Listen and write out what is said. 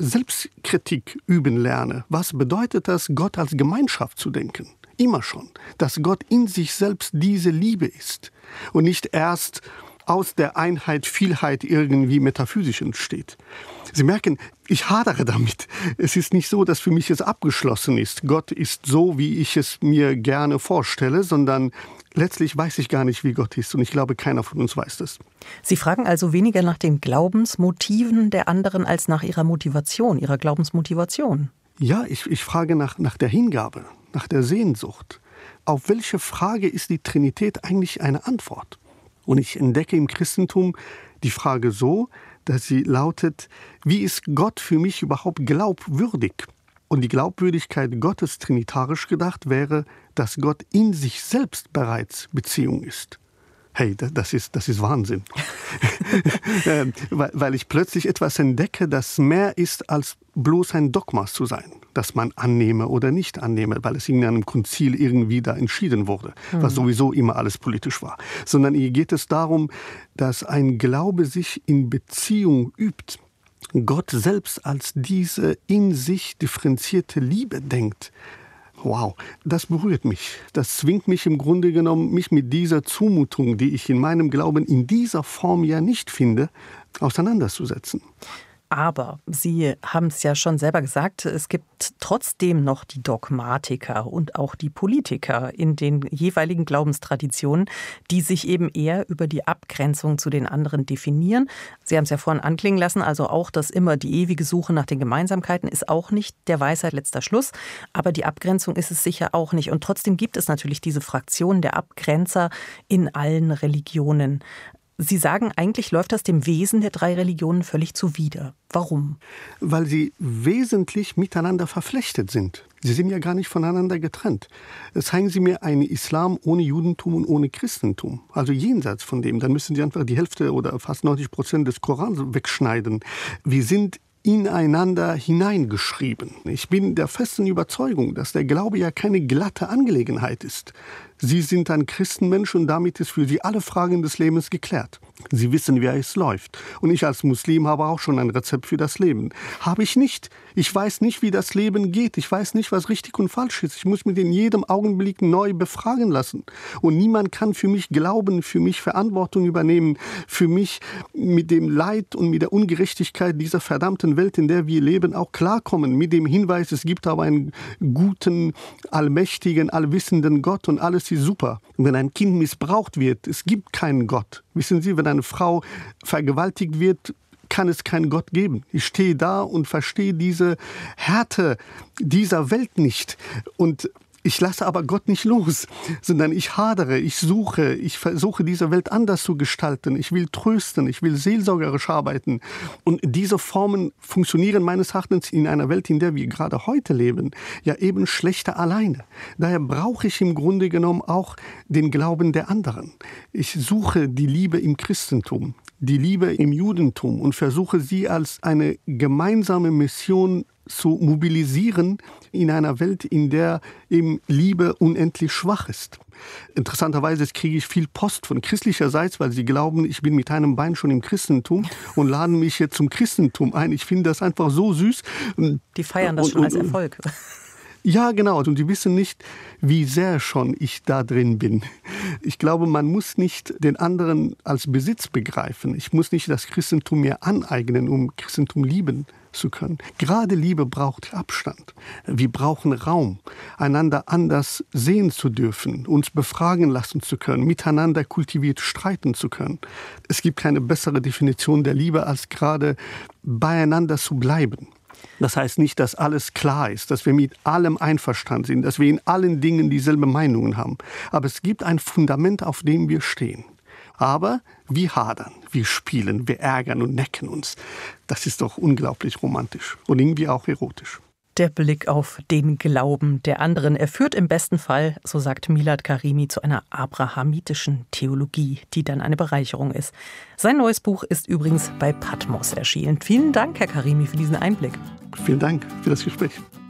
Selbstkritik üben lerne. Was bedeutet das, Gott als Gemeinschaft zu denken? Immer schon. Dass Gott in sich selbst diese Liebe ist und nicht erst aus der Einheit, Vielheit irgendwie metaphysisch entsteht. Sie merken, ich hadere damit. Es ist nicht so, dass für mich es abgeschlossen ist. Gott ist so, wie ich es mir gerne vorstelle, sondern letztlich weiß ich gar nicht, wie Gott ist. Und ich glaube, keiner von uns weiß das. Sie fragen also weniger nach den Glaubensmotiven der anderen als nach ihrer Motivation, ihrer Glaubensmotivation. Ja, ich frage nach der Hingabe, nach der Sehnsucht. Auf welche Frage ist die Trinität eigentlich eine Antwort? Und ich entdecke im Christentum die Frage so, dass sie lautet, wie ist Gott für mich überhaupt glaubwürdig? Und die Glaubwürdigkeit Gottes trinitarisch gedacht wäre, dass Gott in sich selbst bereits Beziehung ist. Hey, das ist Wahnsinn. Weil ich plötzlich etwas entdecke, das mehr ist als bloß ein Dogma zu sein, das man annehme oder nicht annehme, weil es in einem Konzil irgendwie da entschieden wurde, was sowieso immer alles politisch war. Sondern hier geht es darum, dass ein Glaube sich in Beziehung übt. Gott selbst als diese in sich differenzierte Liebe denkt. Wow, das berührt mich. Das zwingt mich im Grunde genommen, mich mit dieser Zumutung, die ich in meinem Glauben in dieser Form ja nicht finde, auseinanderzusetzen. Aber Sie haben es ja schon selber gesagt, es gibt trotzdem noch die Dogmatiker und auch die Politiker in den jeweiligen Glaubenstraditionen, die sich eben eher über die Abgrenzung zu den anderen definieren. Sie haben es ja vorhin anklingen lassen, also auch das immer die ewige Suche nach den Gemeinsamkeiten ist auch nicht der Weisheit letzter Schluss. Aber die Abgrenzung ist es sicher auch nicht. Und trotzdem gibt es natürlich diese Fraktion der Abgrenzer in allen Religionen. Sie sagen, eigentlich läuft das dem Wesen der drei Religionen völlig zuwider. Warum? Weil sie wesentlich miteinander verflechtet sind. Sie sind ja gar nicht voneinander getrennt. Zeigen Sie mir einen Islam ohne Judentum und ohne Christentum, also jenseits von dem. Dann müssen Sie einfach die Hälfte oder fast 90% des Korans wegschneiden. Wir sind ineinander hineingeschrieben. Ich bin der festen Überzeugung, dass der Glaube ja keine glatte Angelegenheit ist. Sie sind ein Christenmensch und damit ist für Sie alle Fragen des Lebens geklärt. Sie wissen, wie es läuft. Und ich als Muslim habe auch schon ein Rezept für das Leben. Habe ich nicht. Ich weiß nicht, wie das Leben geht. Ich weiß nicht, was richtig und falsch ist. Ich muss mich in jedem Augenblick neu befragen lassen. Und niemand kann für mich glauben, für mich Verantwortung übernehmen, für mich mit dem Leid und mit der Ungerechtigkeit dieser verdammten Welt, in der wir leben, auch klarkommen. Mit dem Hinweis, es gibt aber einen guten, allmächtigen, allwissenden Gott und alles ist super. Und wenn ein Kind missbraucht wird, es gibt keinen Gott. Wissen Sie, wenn eine Frau vergewaltigt wird, kann es keinen Gott geben. Ich stehe da und verstehe diese Härte dieser Welt nicht. Und ich lasse aber Gott nicht los, sondern ich hadere, ich versuche diese Welt anders zu gestalten. Ich will trösten, ich will seelsorgerisch arbeiten. Und diese Formen funktionieren meines Erachtens in einer Welt, in der wir gerade heute leben, ja eben schlechter alleine. Daher brauche ich im Grunde genommen auch den Glauben der anderen. Ich suche die Liebe im Christentum, die Liebe im Judentum und versuche sie als eine gemeinsame Mission zu mobilisieren in einer Welt, in der eben Liebe unendlich schwach ist. Interessanterweise kriege ich viel Post von christlicherseits, weil sie glauben, ich bin mit einem Bein schon im Christentum und laden mich jetzt zum Christentum ein. Ich finde das einfach so süß. Die feiern das schon als Erfolg. Ja, genau. Und die wissen nicht, wie sehr schon ich da drin bin. Ich glaube, man muss nicht den anderen als Besitz begreifen. Ich muss nicht das Christentum mir aneignen, um Christentum lieben zu können. Gerade Liebe braucht Abstand. Wir brauchen Raum, einander anders sehen zu dürfen, uns befragen lassen zu können, miteinander kultiviert streiten zu können. Es gibt keine bessere Definition der Liebe, als gerade beieinander zu bleiben. Das heißt nicht, dass alles klar ist, dass wir mit allem einverstanden sind, dass wir in allen Dingen dieselben Meinungen haben. Aber es gibt ein Fundament, auf dem wir stehen. Aber wir hadern, wir spielen, wir ärgern und necken uns. Das ist doch unglaublich romantisch und irgendwie auch erotisch. Der Blick auf den Glauben der anderen. Er führt im besten Fall, so sagt Milad Karimi, zu einer abrahamitischen Theologie, die dann eine Bereicherung ist. Sein neues Buch ist übrigens bei Patmos erschienen. Vielen Dank, Herr Karimi, für diesen Einblick. Vielen Dank für das Gespräch.